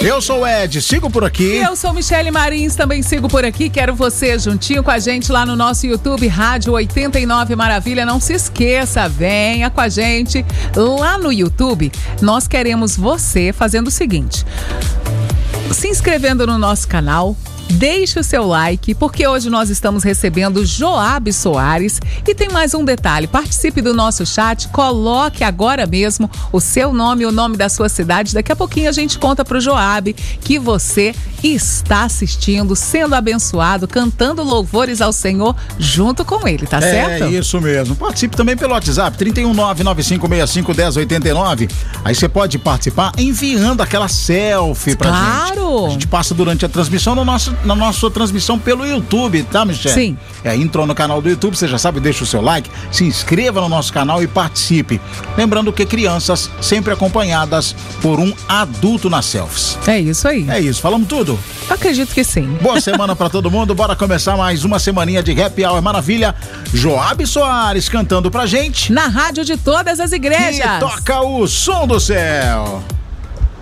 Eu sou o Ed, sigo por aqui. E eu sou Michele Marins, também sigo por aqui. Quero você juntinho com a gente lá no nosso YouTube, Rádio 89 Maravilha. Não se esqueça, venha com a gente lá no YouTube. Nós queremos você fazendo o seguinte: se inscrevendo no nosso canal, deixe o seu like, porque hoje nós estamos recebendo Joab Soares. E tem mais um detalhe: participe do nosso chat, coloque agora mesmo o seu nome e o nome da sua cidade. Daqui a pouquinho a gente conta pro Joab que você está assistindo, sendo abençoado, cantando louvores ao Senhor junto com ele, tá certo? É isso mesmo. Participe também pelo WhatsApp 31995651089. Aí você pode participar enviando aquela selfie pra gente. Claro! A gente passa durante a transmissão na nossa transmissão pelo YouTube, tá, Michele? Sim. Entrou no canal do YouTube, você já sabe, deixa o seu like, se inscreva no nosso canal e participe. Lembrando que crianças sempre acompanhadas por um adulto nas selfies. É isso aí. É isso, falamos tudo? Eu acredito que sim. Boa semana pra todo mundo, bora começar mais uma semaninha de Happy Hour Maravilha. Joab Soares cantando pra gente na rádio de todas as igrejas. Que toca o som do céu.